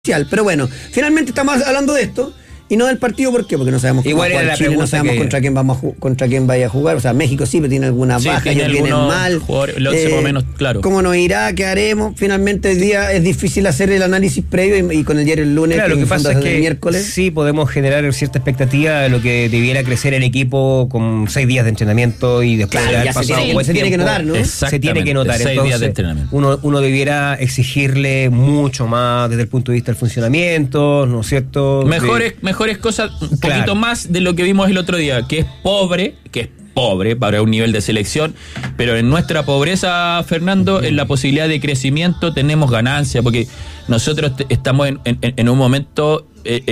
Pero bueno, finalmente estamos hablando de esto y no del partido. ¿Por qué? Porque no sabemos cómo igual jugar era la Chile, no sabemos que... contra quién vaya a jugar. O sea, México sí, pero tiene algunas bajas, ellos vienen mal. El 11 por lo menos, claro. ¿Cómo nos irá? ¿Qué haremos? Finalmente hoy día es difícil hacer el análisis previo y con el diario el lunes. Claro, lo que pasa es que miércoles. sí podemos generar cierta expectativa de lo que debiera crecer el equipo con 6 días de entrenamiento y después claro, de haber ya pasado se tiene que notar, ¿no? Se tiene que notar. 6 días de Entonces, entrenamiento. uno debiera exigirle mucho más desde el punto de vista del funcionamiento, ¿no es cierto? Mejores cosas, un poquito más de lo que vimos el otro día, que es pobre para un nivel de selección, pero en nuestra pobreza, Fernando, en la posibilidad de crecimiento tenemos ganancia, porque nosotros estamos en un momento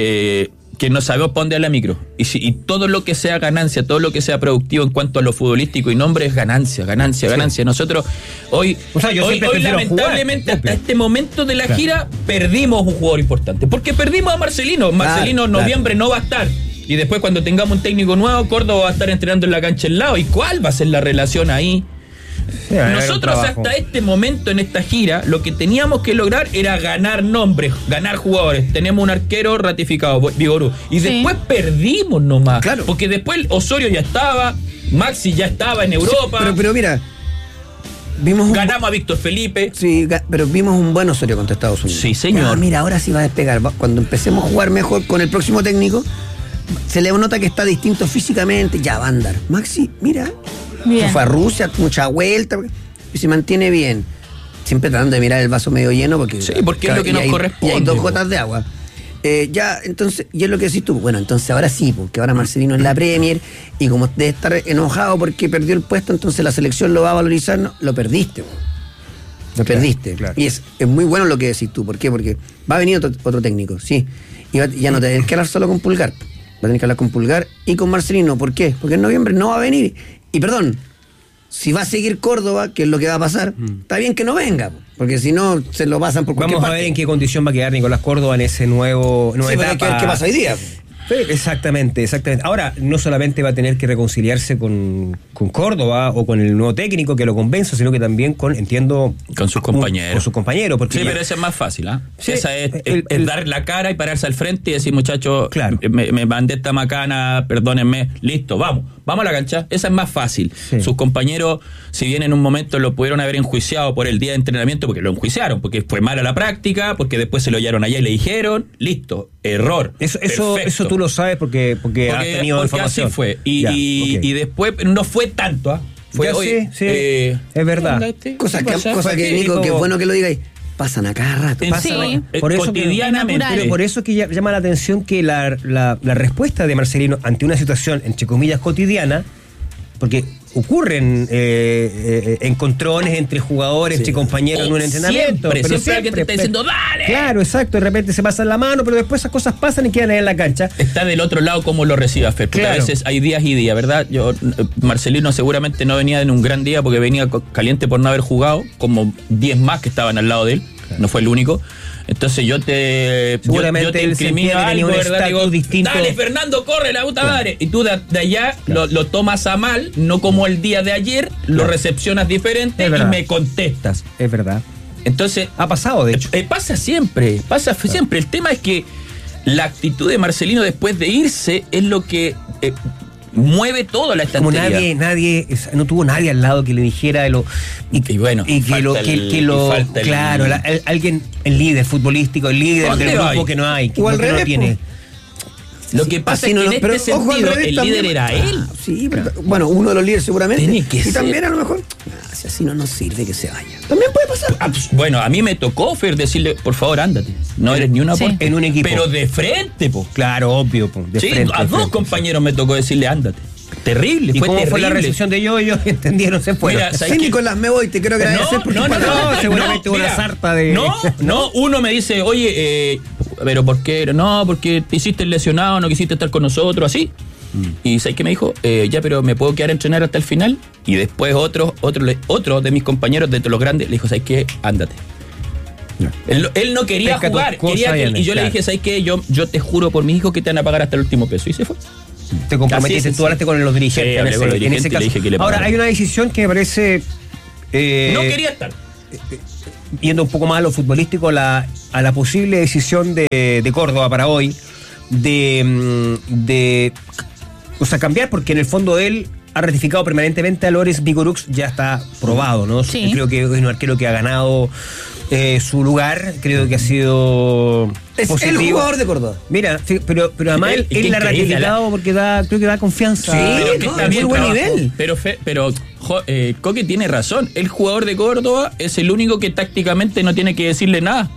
que no sabemos para dónde a la micro, y todo lo que sea ganancia, todo lo que sea productivo en cuanto a lo futbolístico y nombre es ganancia. Nosotros hoy lamentablemente hasta este momento de la gira perdimos un jugador importante, porque perdimos a Marcelino en noviembre no va a estar. Y después cuando tengamos un técnico nuevo, Córdoba va a estar entrenando en la cancha al lado. ¿Y cuál va a ser la relación ahí? Sí, nosotros hasta este momento en esta gira, lo que teníamos que lograr era ganar nombres, ganar jugadores. Tenemos un arquero ratificado, Vigorú. Y después perdimos nomás. Claro. Porque después Osorio ya estaba, Maxi ya estaba en Europa. Sí, pero mira, ganamos a Víctor Felipe. Sí, pero vimos un buen Osorio contra Estados Unidos. Sí, señor. Mira, ahora sí va a despegar. Cuando empecemos a jugar mejor con el próximo técnico, se le nota que está distinto físicamente, ya va a andar. Maxi, mira, se fue a Rusia, mucha vuelta, y se mantiene bien. Siempre tratando de mirar el vaso medio lleno, porque es lo que nos corresponde. Y hay 2 gotas de agua. Entonces, y es lo que decís tú. Bueno, entonces ahora sí, porque ahora Marcelino es la Premier, y como debe estar enojado porque perdió el puesto, entonces la selección lo va a valorizar. No, lo perdiste, perdiste. Claro. Y es muy bueno lo que decís tú. ¿Por qué? Porque va a venir otro técnico, sí. Y ya no te tienes que hablar solo con Pulgar. Va a tener que hablar con Pulgar y con Marcelino. ¿Por qué? Porque en noviembre no va a venir. Y perdón, si va a seguir Córdoba, que es lo que va a pasar, está bien que no venga, porque si no se lo pasan por cualquier parte. Vamos a ver en qué condición va a quedar Nicolás Córdoba en ese nueva etapa. ¿Qué pasa hoy día? Sí, exactamente. Ahora, no solamente va a tener que reconciliarse con Córdoba o con el nuevo técnico que lo convenza, sino que también con sus compañeros. Con sus compañeros. Porque pero esa es más fácil, ¿ah? Sí, esa es dar la cara y pararse al frente y decir, muchachos, claro, me mandé esta macana, perdónenme, listo, vamos a la cancha. Esa es más fácil. Sí. Sus compañeros, si bien en un momento lo pudieron haber enjuiciado por el día de entrenamiento, porque lo enjuiciaron, porque fue mala la práctica, porque después se lo hallaron allá y le dijeron, listo, error. Eso tú lo sabes porque has tenido información. Así fue. Y después no fue tanto, ¿ah? Fue hoy. Sí, es verdad. Cosa que Nico, que es bueno que lo digáis. Pasan a cada rato. Por eso cotidianamente. Pero por eso que llama la atención que la respuesta de Marcelino ante una situación, entre comillas, cotidiana, porque ocurren encontrones entre jugadores, entre compañeros en un entrenamiento. Siempre alguien te está diciendo, ¡dale! Claro, exacto, de repente se pasan la mano, pero después esas cosas pasan y quedan ahí en la cancha. Está del otro lado cómo lo reciba Fer, porque a veces hay días y días, ¿verdad? Marcelino seguramente no venía en un gran día porque venía caliente por no haber jugado, como 10 más que estaban al lado de él, no fue el único. Entonces yo te incrimino algo, ¿verdad? Digo, distinto. Dale, Fernando, corre la puta madre. Y tú de allá lo tomas a mal, no como el día de ayer, lo recepcionas diferente y me contestas. Es verdad. Entonces, ha pasado, de hecho. Pasa siempre. El tema es que la actitud de Marcelino después de irse es lo que mueve todo la estantería. Como nadie, no tuvo nadie al lado que le dijera alguien, el líder futbolístico, el líder del grupo que no hay, que o al no revés, tiene. Lo que pasa es que en este sentido el líder era él. Sí, pero, bueno, uno de los líderes seguramente. Tiene que ser. También a lo mejor, si así no nos sirve que se vaya. También puede pasar. Bueno, a mí me tocó, Fer, decirle, por favor, ándate. No eres ni una aporte. En un equipo. Pero de frente, po. Claro, obvio, po. De frente. A dos compañeros me tocó decirle, ándate. Terrible, ¿Y cómo fue la recepción de ellos entendieron, se fueron? Mira, sí, Nicolás, me voy, te quiero agradecer. Seguramente una sarta de... No, uno me dice, oye, pero ¿por qué? No, porque te hiciste lesionado, no quisiste estar con nosotros, así. Y ¿sabes qué me dijo? Ya, pero ¿me puedo quedar a entrenar hasta el final? Y después otro de mis compañeros, de los grandes, le dijo, ¿sabes qué? Ándate. No. Él no quería jugar, y yo le dije, ¿sabes qué? Yo te juro por mis hijos que te van a pagar hasta el último peso. Y se fue. Te comprometiste, tú hablaste con los dirigentes en ese caso. Ahora, hay una decisión que me parece... no quería estar. yendo un poco más a lo futbolístico, a la posible decisión de Córdoba para hoy de cambiar, porque en el fondo él ha ratificado permanentemente a Loris Vigorux, ya está probado, ¿no? Sí. Creo que es un arquero que ha ganado su lugar, creo que ha sido Es positivo. el jugador de Córdoba. Mira, pero además él la ha ratificado porque creo que da confianza. Sí, Pero que no, está es bien muy buen trabajo. nivel. Pero Coque tiene razón. El jugador de Córdoba es el único que tácticamente no tiene que decirle nada.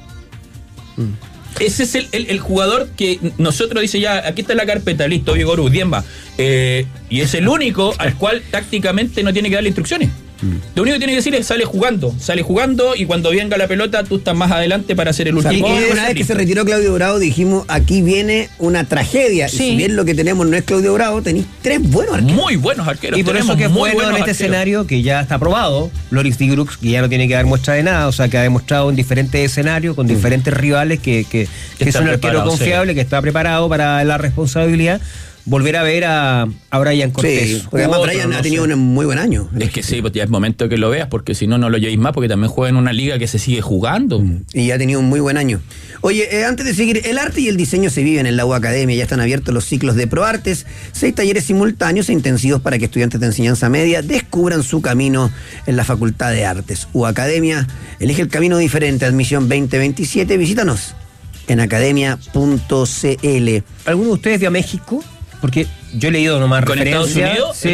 Ese es el jugador que nosotros dice ya, aquí está la carpeta, listo, Vigorú, bien va. Y es el único al cual tácticamente no tiene que darle instrucciones. Lo único que tiene que decir es sale jugando y cuando venga la pelota tú estás más adelante para hacer el Y último gol. una vez que se retiró Claudio Bravo dijimos, aquí viene una tragedia. Sí. Y si bien lo que tenemos no es Claudio Bravo, tenéis 3 buenos arqueros. Muy buenos arqueros. Y por eso tenemos que es muy bueno en buenos este arqueros. escenario que ya está aprobado, Loris Vigorux, que ya no tiene que dar muestra de nada, o sea que ha demostrado en diferentes escenarios, con diferentes rivales, que es está un arquero preparado, confiable, que está preparado para la responsabilidad. Volver a ver a Brian Cortés. Sí, porque además Otro, Brian no ha tenido sé. un muy buen año. Es que sí, pues ya es momento que lo veas, porque si no, no lo llevéis más, porque también juega en una liga que se sigue jugando. Y ha tenido un muy buen año. Oye, antes de seguir, el arte y el diseño se viven en la U Academia. Ya están abiertos los ciclos de ProArtes, 6 talleres simultáneos e intensivos para que estudiantes de enseñanza media descubran su camino en la Facultad de Artes. U Academia, elige el camino diferente, admisión 2027. Visítanos en academia.cl. ¿Alguno de ustedes vio a México? Porque yo he leído nomás Con Estados referencias. Unidos,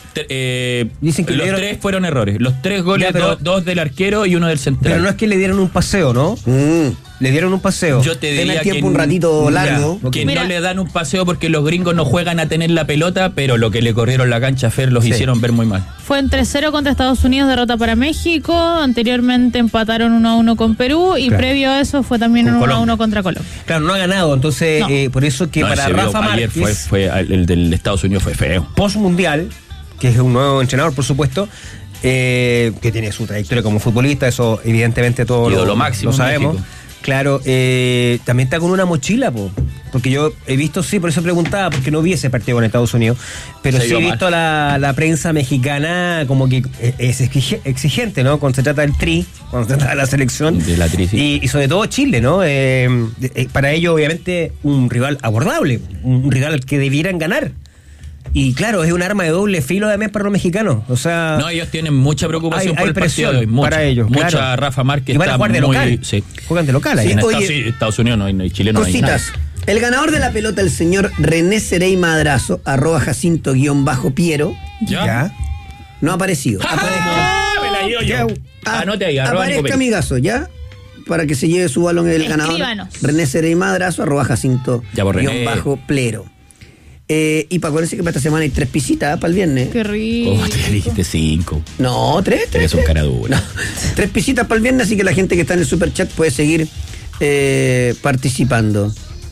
Sí. Dicen que los le dieron- 3 fueron errores. Los 3 goles, Ya, pero- 2 del arquero y 1 del central. Pero no es que le dieron un paseo, ¿no? Le dieron un paseo. Yo te Ten el diría tiempo que un ratito mira, largo. que Mira. no le dan un paseo porque los gringos no juegan a tener la pelota, pero lo que le corrieron la cancha a Fer los Sí. hicieron ver muy mal. Fue en 3-0 contra Estados Unidos, derrota para México. Anteriormente empataron 1-1 con Perú y Claro. previo a eso fue también Con 1-1 Colombia. contra Colombia. Claro, no ha ganado, entonces No. por eso que No, para ese Rafa ayer Márquez, fue el del Estados Unidos fue feo. post-mundial, que es un nuevo entrenador, por supuesto, que tiene su trayectoria como futbolista, eso evidentemente todos Ídolo máximo lo en sabemos. México. Claro, también está con una mochila, porque yo he visto, sí, por eso preguntaba, porque no vi ese partido con Estados Unidos, pero Se sí he vio visto la prensa mexicana como que es exigente, ¿no? Cuando se trata del Tri, cuando se trata de la selección. De la Tri, sí. Y sobre todo Chile, ¿no? Para ellos, obviamente, un rival abordable, un rival al que debieran ganar. Y claro, es un arma de doble filo también para los mexicanos. O sea, No, ellos tienen mucha preocupación hay por el partido presión de hoy. Mucha, para ellos, Mucha claro. Rafa Márquez Y van a está jugar de muy... local. Sí. Juegan de local ahí. Sí, en Oye, Estados Unidos no hay Chile, no hay Cositas. nada. El ganador de la pelota, el señor René Serey Madrazo, @Jacinto_Piero, ¿Ya? no ha aparecido. ¡Ah! Me la dio yo. Anote ahí, arroba Nico Aparezca Pérez. amigazo, ¿ya? Para que se lleve su balón el ganador. Escríbanos. René Serey Madrazo, Ya, por René. _Plero. Y para acuérdense que para esta semana hay 3 pisitas para el viernes. Qué rico. Oh, te dijiste 5. No, 3. Eres un cara dura. 3 pisitas para el viernes, así que la gente que está en el superchat puede seguir participando.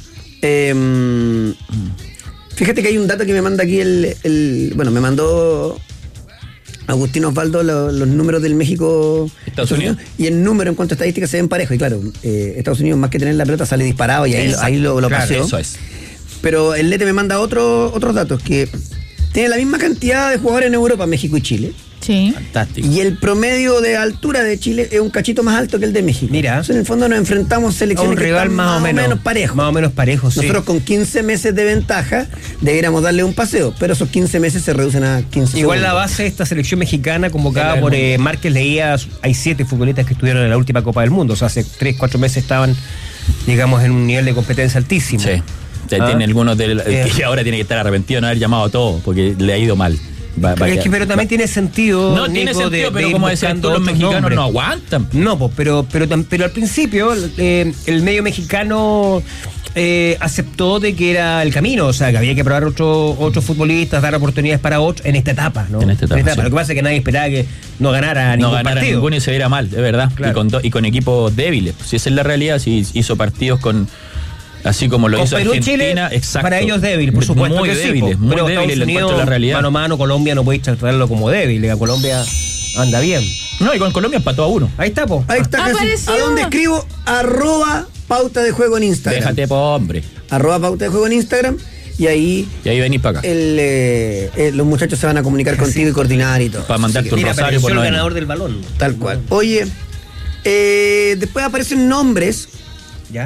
Fíjate que hay un dato que me manda aquí me mandó Agustín Osvaldo los números del México Estados Unidos. y el número en cuanto a estadísticas se ven parejos. Y claro, Estados Unidos más que tener la pelota sale disparado y ahí lo claro, paseó. Eso es. Pero el Lete me manda otros datos, que tiene la misma cantidad de jugadores en Europa, México y Chile. Sí. Fantástico. Y el promedio de altura de Chile es un cachito más alto que el de México. Mira. Entonces, en el fondo nos enfrentamos A selecciones un que rival están más o menos parejo. Más o menos parejo, sí. Nosotros con 15 meses de ventaja deberíamos darle un paseo, pero esos 15 meses se reducen a 15 Igual la segundos. base de esta selección mexicana convocada Del por mundo. Márquez leía, hay 7 futbolistas que estuvieron en la última Copa del Mundo, o sea, hace 3-4 meses estaban, digamos, en un nivel de competencia altísimo. Sí. Ah. Tiene algunos que ahora tiene que estar arrepentido de no haber llamado a todos, porque le ha ido mal. Pero también tiene sentido. No tiene Nico, sentido, de pero ir como decían buscando tú, los otros mexicanos nombres. no aguantan. No, pero al principio el medio mexicano aceptó de que era el camino, o sea, que había que probar otros futbolistas, dar oportunidades para otros en esta etapa, ¿no? En esta etapa, sí. Lo que pasa es que nadie esperaba que no ganara No ningún ganara partido. ninguno y se viera mal, es verdad. Claro. Y con equipos débiles. Si esa es la realidad, si hizo partidos con... Así como lo Con hizo Perú, Argentina, Chile, exacto. para ellos débil, por supuesto muy que sí, débiles, po. muy Pero débiles Estados en cuanto a Unidos, la realidad. mano a mano, Colombia no podéis tratarlo como débil, a Colombia anda bien. No, y con Colombia empató a 1. Ahí está, po. Ahí está casi. Apareció. ¿A dónde escribo? @pauta de juego en Instagram. Déjate, po, hombre. @pauta de juego en Instagram. Y ahí Y ahí venís para acá. los muchachos se van a comunicar contigo y coordinar y todo. Para mandarte un Mira, rosario apareció por el no ganador del balón. Tal cual. Oye, Después aparecen nombres ¿Ya?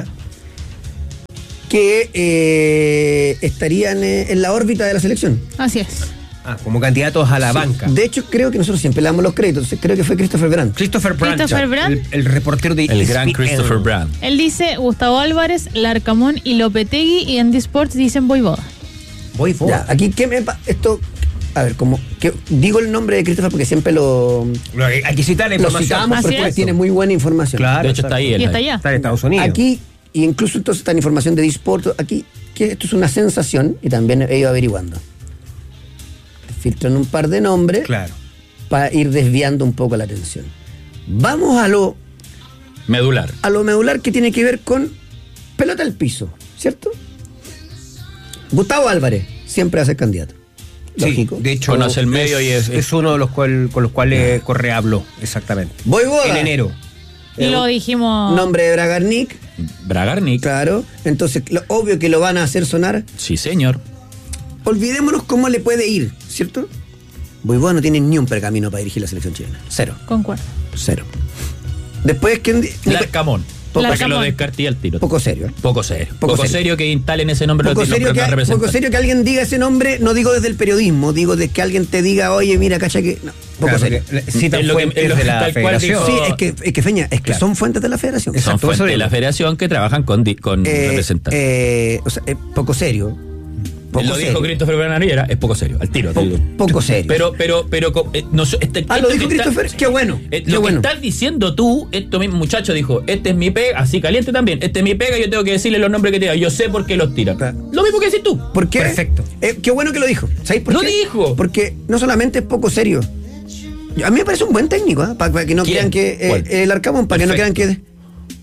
que estarían en la órbita de la selección. Así es. Como candidatos a la banca. De hecho, creo que nosotros siempre le damos los créditos. Creo que fue Christopher Brandt. Christopher Brandt. El reportero de El gran ESPN. Christopher Brandt. Él dice Gustavo Álvarez, Larcamón y Lopetegui, y en D-Sports dicen Voivoda. Ya, aquí, esto, a ver, como que digo el nombre de Christopher porque siempre Hay que citar la lo información. citamos Así porque es. tiene muy buena información. Claro. De hecho, está ahí. Y está allá. Está en Estados Unidos. Aquí, y incluso entonces está en información de D-Sport, aquí, que esto es una sensación, y también he ido averiguando. Filtran un par de nombres Claro. para ir desviando un poco la atención. Vamos a lo Medular. medular que tiene que ver con pelota al piso, ¿cierto? Gustavo Álvarez siempre va a ser candidato. Sí, Lógico. de hecho, Conoce el medio y es uno de los con los cuales Correa habló, exactamente. Voivoda. En enero. Y lo dijimos. Nombre de Bragarnik, Bragarnik. claro. Entonces, obvio que lo van a hacer sonar. Sí, señor. Olvidémonos cómo le puede ir, ¿cierto? Voivoda no tiene ni un pergamino para dirigir la selección chilena. Cero. Concuerdo. Cero. Después, ¿quién? Larcamón. Para que lo Larcamón. descartí al tiro. Poco serio. ¿eh? Poco serio. Poco Poco serio. serio que instalen ese nombre Poco los serio, representantes. que alguien diga ese nombre, no digo desde el periodismo, digo de que alguien te diga, oye, mira, cacha que. No, poco Claro, serio. porque citan Es lo que- fuentes es lo que de la tal cual federación. dijo- Sí, es que Feña, es que Claro. son fuentes de la federación. Son Exacto, fuentes eso de digo. la federación que trabajan con representantes. O sea, poco serio. Poco Lo serio. dijo Christopher Bernariera, es poco serio, al tiro. te digo. Poco serio. Pero, no, lo dijo que está- Christopher, qué bueno. Lo Qué que bueno. estás diciendo tú, esto mismo muchacho dijo, este es mi pega, así caliente también, este es mi pega, yo tengo que decirle los nombres que te diga, yo sé por qué los tiran. Claro. Lo mismo que decís tú. ¿Por qué? Perfecto. Qué bueno que lo dijo. ¿Sabéis por Lo qué? dijo. Porque no solamente es poco serio. A mí me parece un buen técnico, para que no ¿Quién? crean que. ¿Cuál? El Arcamón, para que no crean Perfecto. que.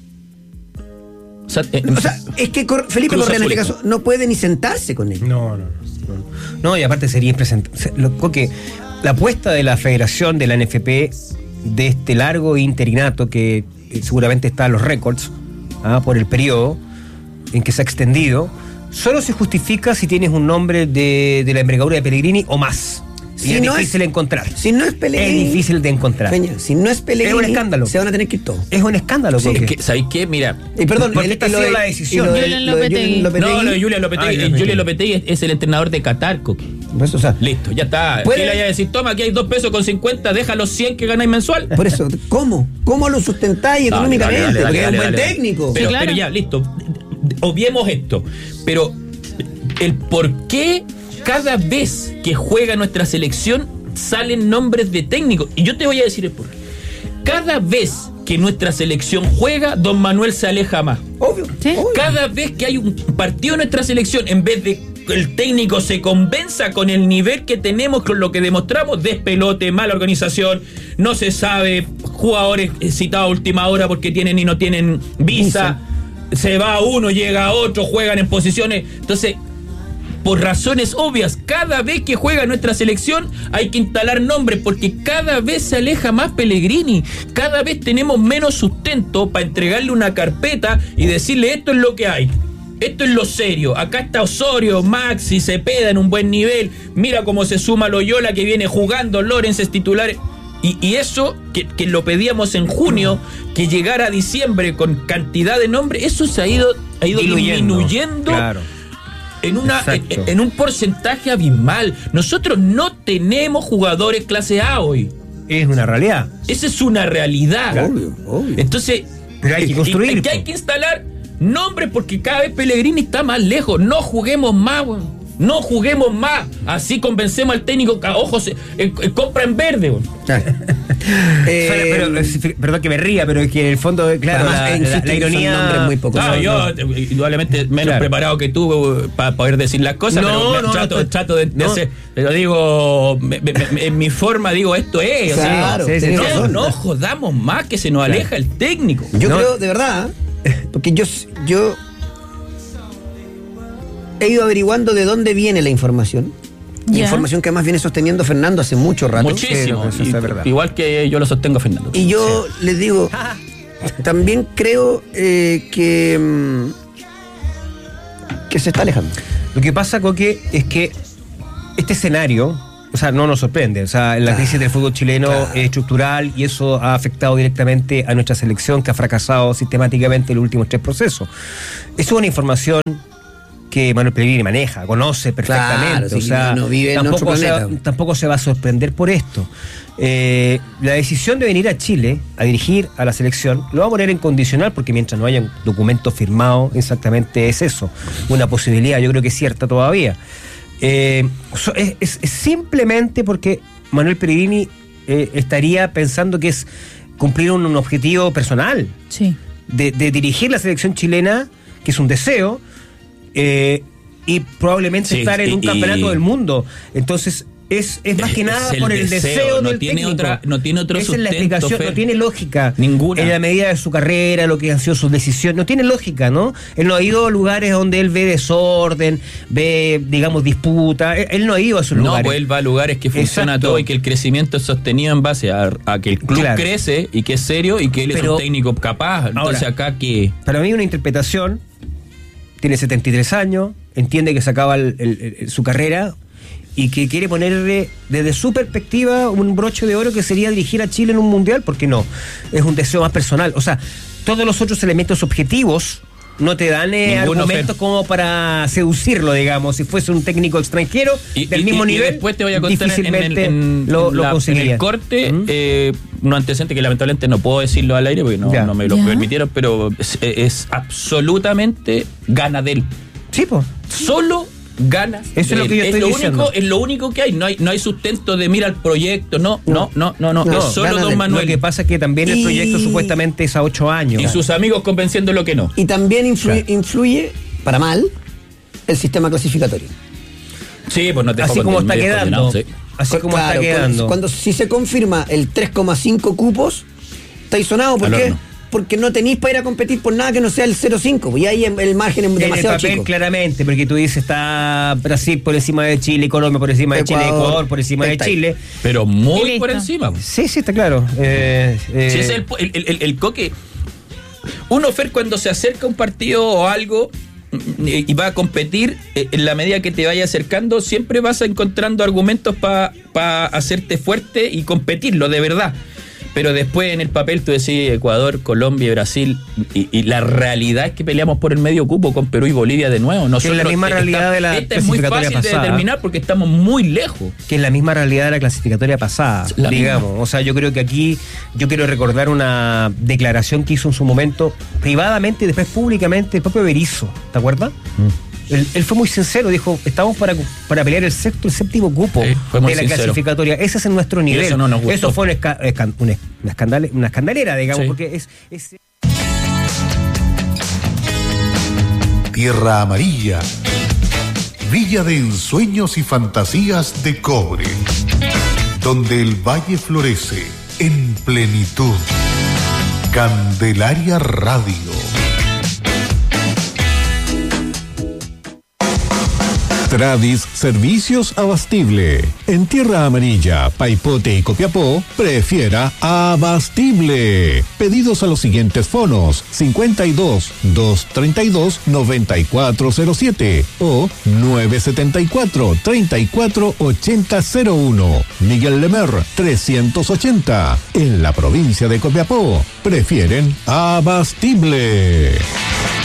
O sea, O sea, es que Felipe Cruz Correa en este Azul. caso no puede ni sentarse con él. No. No, y aparte sería impresentable. Que la apuesta de la Federación de la NFP de este largo interinato que seguramente está en los récords por el periodo en que se ha extendido, solo se justifica si tienes un nombre de la envergadura de Pellegrini o más. Y Si es no difícil encontrar. Si no es Pellegrini. Es difícil de encontrar. Peña, si no es Pellegrini. Es un escándalo. Se van a tener que ir todos. Es un escándalo. Sí, porque es que, ¿sabéis qué? Mira. Y perdón, Porque esta ha lo sido de- la decisión. y lo de- Julián lo de Lopetegui. No, lo de Julián Lopetegui. Ay, Dios mío. Julián Lopetegui es el entrenador de Qatar, Coqui. Pues, o sea, Listo, ya está. ¿Puede- ¿Qué le vaya a decir? Toma, aquí hay 2 pesos con 50, deja los 100 que ganáis mensual. por eso, ¿cómo? ¿Cómo lo sustentáis Dale, económicamente? dale, dale, Porque es un dale, buen dale. técnico. Pero, Sí, claro. pero ya, listo. Obviemos esto. Pero el por qué cada vez que juega nuestra selección salen nombres de técnicos. Y yo te voy a decir el por qué. Cada vez que nuestra selección juega, Don Manuel se aleja más. Obvio. Sí. obvio. Cada vez que hay un partido en nuestra selección, en vez de que el técnico se convenza con el nivel que tenemos, con lo que demostramos, despelote, mala organización, no se sabe, jugadores citados a última hora porque tienen y no tienen visa, se va uno, llega otro, juegan en posiciones. Entonces, por razones obvias, cada vez que juega nuestra selección hay que instalar nombres porque cada vez se aleja más Pellegrini, cada vez tenemos menos sustento para entregarle una carpeta y decirle esto es lo que hay, esto es lo serio, acá está Osorio, Maxi, Cepeda en un buen nivel, mira cómo se suma Loyola que viene jugando, Lorenz es titular. Y eso, que lo pedíamos en junio, que llegara a diciembre con cantidad de nombres, eso se ha ido disminuyendo. Claro. Exacto. En un porcentaje abismal. Nosotros no tenemos jugadores clase A hoy. Es una realidad. Esa es una realidad. Obvio. Entonces, Pero hay que construir, que hay que instalar nombres porque cada vez Pellegrini está más lejos. No juguemos más, weón. No juguemos más. Así convencemos al técnico que, ojo, compra en verde, weón. Perdón que me ría, pero es que en el fondo, claro, Además, insisto, la ironía. son nombres muy pocos. No, yo indudablemente menos Claro. preparado que tú para poder decir las cosas, No, pero no, trato de no. hacer. Pero digo, en mi forma digo, esto es. Claro, o sea, tenés no, razón. no jodamos más que se nos aleja el técnico. Yo No. creo, de verdad, porque yo he ido averiguando de dónde viene la información. Ya. Información que además viene sosteniendo Fernando hace mucho rato. Muchísimo. Sí, eso es verdad. Igual que yo lo sostengo, Fernando. Y yo les digo, también creo que se está alejando. Lo que pasa, Coque, es que este escenario o sea, no nos sorprende. O sea, la crisis del fútbol chileno es estructural y eso ha afectado directamente a nuestra selección, que ha fracasado sistemáticamente en los últimos 3 procesos. Es una información que Manuel Pellegrini maneja, conoce perfectamente. Claro, o sea, no vive en otro planeta. Tampoco se va a sorprender por esto. La decisión de venir a Chile a dirigir a la selección lo va a poner en condicional, porque mientras no haya un documento firmado, exactamente es eso, una posibilidad, yo creo que es cierta todavía. Es simplemente porque Manuel Pellegrini estaría pensando que es cumplir un objetivo personal, Sí. de dirigir la selección chilena, que es un deseo, y probablemente estar en un campeonato del mundo. Entonces es más que nada por el deseo no del tiene técnico. no tiene otro Esa es la sustento, explicación, Fer. no tiene lógica. Ninguna. En la medida de su carrera, lo que han sido sus decisiones, no tiene lógica, ¿no? Él no ha ido a lugares donde él ve desorden, ve, digamos, disputa. Él no ha ido a esos lugares. No, pues él va a lugares que funciona Exacto. todo y que el crecimiento es sostenido en base a que el club crece y que es serio y que él es un técnico capaz. Entonces, ahora, acá que... Para mí una interpretación, tiene 73 años, entiende que se acaba su carrera y que quiere ponerle desde su perspectiva un broche de oro, que sería dirigir a Chile en un mundial. ¿Por qué no? Es un deseo más personal. O sea, todos los otros elementos objetivos no te dan argumentos como para seducirlo, digamos. Si fuese un técnico extranjero del mismo nivel, y después te voy a contar difícilmente en el corte un antecedente que lamentablemente no puedo decirlo al aire porque no me lo permitieron, pero es absolutamente gana de él. Sí, pues. Solo ganas. Eso es lo que yo estoy diciendo. Es lo único que hay. No hay sustento de mira el proyecto. No. Es solo Don Manuel. Lo que pasa es que también el proyecto supuestamente es a 8 años. Y sus amigos convenciendo lo que no. Y también influye, para mal, el sistema clasificatorio. Sí, pues no te así como está quedando. Sí. Así como está quedando. Si se confirma el 3,5 cupos, estáis sonados. ¿Por qué? Porque no tenéis para ir a competir por nada que no sea el 0,5. Y ahí el margen es demasiado en el papel, chico. Claramente, porque tú dices, está Brasil por encima de Chile, Colombia por encima de Chile, Ecuador por encima de Chile. Pero muy por encima. Sí, está claro. Si es el coque. Uno, Fer, cuando se acerca a un partido o algo y va a competir, en la medida que te vaya acercando, siempre vas encontrando argumentos para hacerte fuerte y competirlo de verdad. Pero después en el papel tú decís Ecuador, Colombia y Brasil, y la realidad es que peleamos por el medio cupo con Perú y Bolivia de nuevo. Nosotros, que es la misma realidad de la esta es muy fácil pasada, de determinar porque estamos muy lejos. Que es la misma realidad de la clasificatoria pasada, digamos. Misma. O sea, yo creo que aquí yo quiero recordar una declaración que hizo en su momento privadamente y después públicamente el propio Berizzo, ¿te acuerdas? Él fue muy sincero, dijo, estamos para pelear el séptimo cupo de la clasificatoria. Ese es nuestro nivel. Eso no nos gustó. Eso fue una escandalera, digamos, porque es... Tierra Amarilla, villa de ensueños y fantasías de cobre, donde el valle florece en plenitud. Candelaria Radio. Tradis Servicios Abastible. En Tierra Amarilla, Paipote y Copiapó, prefiera Abastible. Pedidos a los siguientes fonos: 52 232 9407 o 974 34 8001. Miguel Lemer 380. En la provincia de Copiapó, prefieren Abastible.